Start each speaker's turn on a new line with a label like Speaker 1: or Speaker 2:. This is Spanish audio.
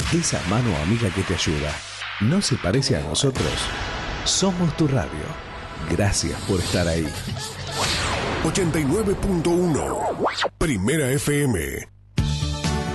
Speaker 1: Esa mano amiga que te ayuda. No se parece a nosotros. Somos tu radio. Gracias por estar ahí.
Speaker 2: 89.1 Primera FM.